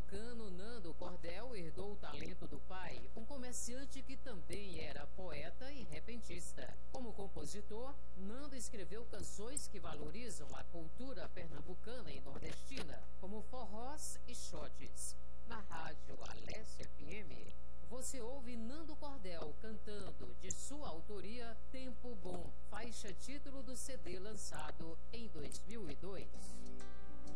pernambucano Nando Cordel herdou o talento do pai, um comerciante que também era poeta e repentista. Como compositor, Nando escreveu canções que valorizam a cultura pernambucana e nordestina, como forrós e xotes. Na rádio Alesse FM, você ouve Nando Cordel cantando, de sua autoria, Tempo Bom, faixa título do CD lançado em 2002.